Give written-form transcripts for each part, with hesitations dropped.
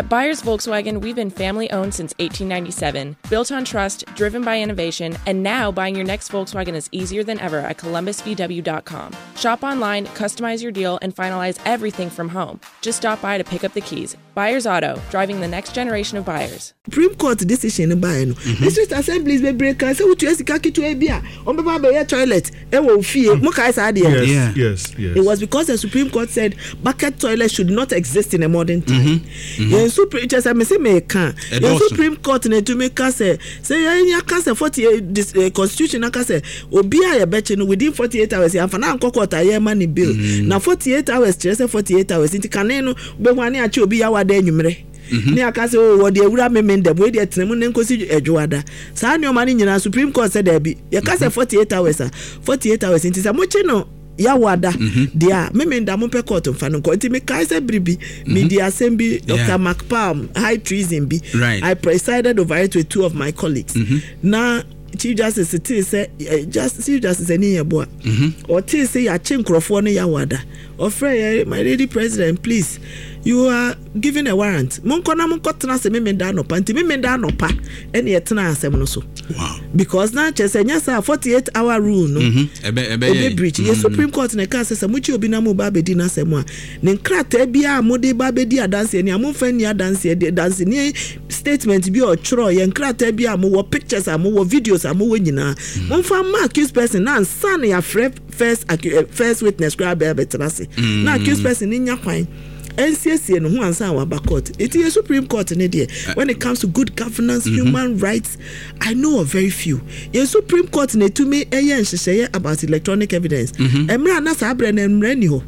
At Byers Volkswagen, we've been family-owned since 1897, built on trust, driven by innovation, and now buying your next Volkswagen is easier than ever at ColumbusVW.com. Shop online, customize your deal, and finalize everything from home. Just stop by to pick up the keys. Byers Auto, driving the next generation of buyers. Supreme Court decision by no. District Assemblies be break and say what you sika kitu e bia. On be ba toilet. E wo fie. Mo kai sa de. Yes. It was because the Supreme Court said bucket toilets should not exist in a modern time. Supreme just I say me can. The Supreme Court na to make say ya can say 48 constitution na say obi a ye beche no within 48 hours ya fana court aye money bill. Na 48 hours say 48 hours inti kan no be wane a che obi ya wada enwumre. Ni aka say o de ewura memendem we de tenemu ne nkosi edwada. Sa ni o mani nyina Supreme Court said there be. Ya ka say 48 hours 48 hours inti say mo che no ya wada dia memenda mo pe court mfa no ko nti me kai say bribi media assembly Dr. McPalm high treason be I presided over it with two of my colleagues na Chief Justice say Chief Justice any yeboa or say ya chinkrofo no ya wada ofre my lady president please you are giving a warrant monko na monko tena se memenda no pa nti memenda no pa ene yetena asem no so because na chese nya sa 48-hour rule no ebe breach the Supreme Court na ka say muchi obi na mo ba bedi na asem a ne nkrata bia mo de ba bedi adanse ni amfa ni adanse de dance ni statement bi o chro ye nkrata bia mo wo pictures am wo videos am wo nyina monfa ma accused person na san ya first witness grab betena se na accused person ni nya kwan NCSC no who answer our court. It is Supreme Court in there. When it comes to good governance, human rights, I know of very few. The Supreme Court ne to me about electronic evidence. Emra na sabre na emrani ho.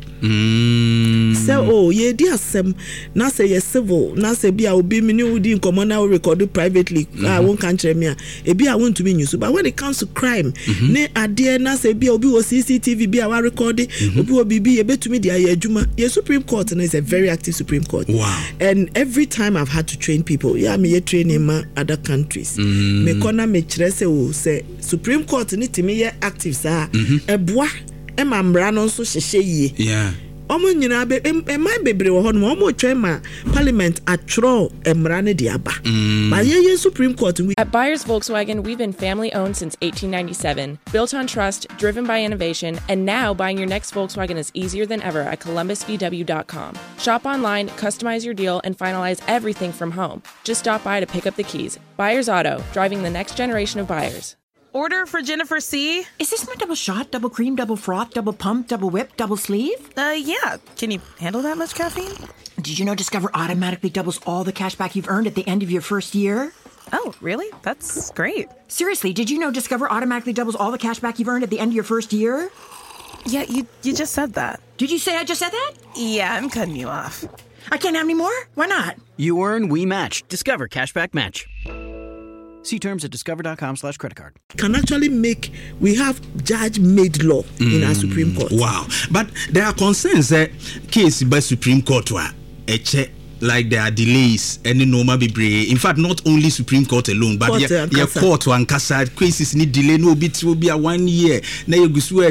So ye dia sem na say ye civil na say bia obi me ni udi nkomo na record privately won kan kire me e bia won to me news but when it comes to crime ne ade na say bia obi wo CCTV bia wa record obi wo bibi e betumi dia ye adwuma ye Supreme Court is a very active Supreme Court. Wow. And every time I've had to train people, me training ma other countries. Me kona me kire say Supreme Court ni timi ye active sa eboa e ma mra no so hyehye yie. Yeah. Omo nyina be my bebre wo ho no omo twa ma parliament atro emra ne de aba. But ye Supreme Court At Byers Volkswagen, we've been family-owned since 1897, built on trust, driven by innovation, and now buying your next Volkswagen is easier than ever at ColumbusVW.com. Shop online, customize your deal, and finalize everything from home. Just stop by to pick up the keys. Byers Auto, driving the next generation of buyers. Order for Jennifer C. Is this my double shot, double cream, double froth, double pump, double whip, double sleeve? Yeah. Can you handle that much caffeine? Did you know Discover automatically doubles all the cash back you've earned at the end of your first year? Oh, really? That's great. Seriously, did you know Discover automatically doubles all the cash back you've earned at the end of your first year? Yeah, you just said that. Did you say I just said that? Yeah, I'm cutting you off. I can't have any more? Why not? You earn, we match. Discover Cashback Match. See terms at discover.com/creditcard. Can actually we have judge-made law in our Supreme Court. Wow. But there are concerns that case by Supreme Court like there are delays and normal be in fact not only Supreme Court alone but your court and casa cases need delay no bit will be a 1 year na you go so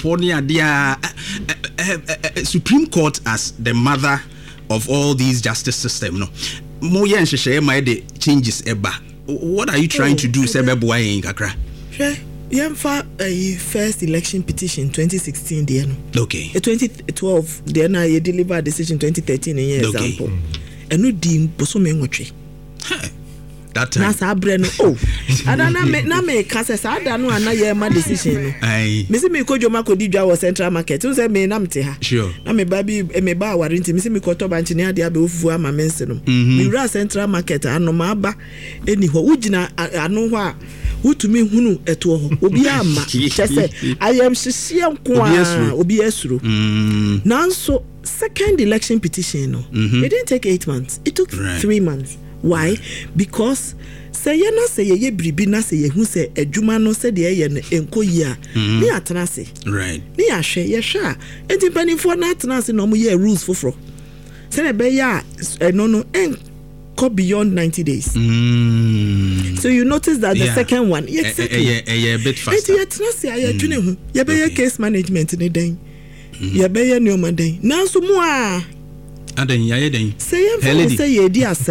Supreme Court as the mother of all these justice system no mo yen hwehwe my the changes eba. What are you trying to do sebeboy kakra? Yemfa a first election petition 2016 there no. Okay. 2012 there na you deliver a decision 2013 in example. Enu di bosome nwotwe. That time. Na sa abre no adana me kase sa adano ana ye ma decision no. Ai. Me se me kojo makodi dwa wo Central Market. You say me na mte ha. Sure. Na me ba warinti me se me koto banchi ne ade abe ofufu ama mense no. Me ra Central Market ano ma aba eni ho ugina ano ho a utumi hunu eto ho obi ama chese ayam hyehyɛ nko obi esuro nanso second election petition no it didn't take 8 months, it took 3 months. Why? Because say na say ye bribi na say ye hu say adwuma no say de ye no enko yi a ni atena se right ni ahwe ye hwe a enti panifo na atena se no mo ye rules foforo say na be ya no beyond 90 days. So you notice that the second one a bit faster. You be case management in den. You be your new man den. Now so mo a aden ya den. Say you di